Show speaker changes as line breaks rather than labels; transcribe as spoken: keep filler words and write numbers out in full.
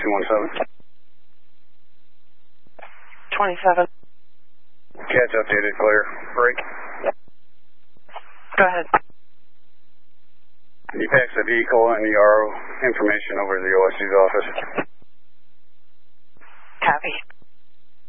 two one seven.
twenty-seven.
Catch updated, clear. Break.
Go ahead.
You pass the vehicle and the R O information over to the O S C's office.
Copy.